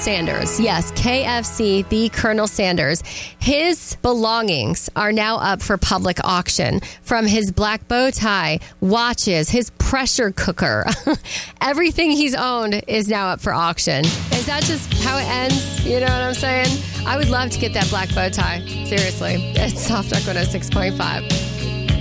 Sanders. Yes, KFC, the Colonel Sanders. His belongings are now up for public auction. From his black bow tie, watches, his pressure cooker. Everything he's owned is now up for auction. Is that just how it ends? You know what I'm saying? I would love to get that black bow tie. Seriously. It's Soft Talk 106.5.